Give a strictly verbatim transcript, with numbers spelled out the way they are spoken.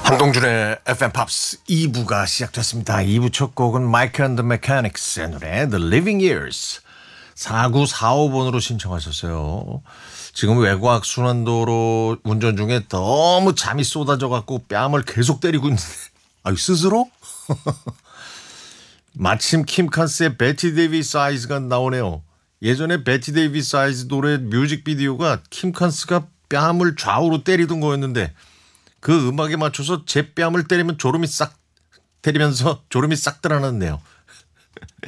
황동준의 에프엠 팝스 이 부가 시작됐습니다. 이 부 첫 곡은 마이크 앤드 메카닉스의 노래 The Living Years 사구사오 번으로 신청하셨어요. 지금 외곽 순환도로 운전 중에 너무 잠이 쏟아져 갖고 뺨을 계속 때리고 있는데 아유 스스로? 마침 킴 칸스의 베티 데이비스 아이즈가 나오네요. 예전에 베티 데이비스 아이즈 노래 뮤직비디오가 킴 칸스가 뺨을 좌우로 때리던 거였는데 그 음악에 맞춰서 제 뺨을 때리면 졸음이 싹 때리면서 졸음이 싹 드러났네요.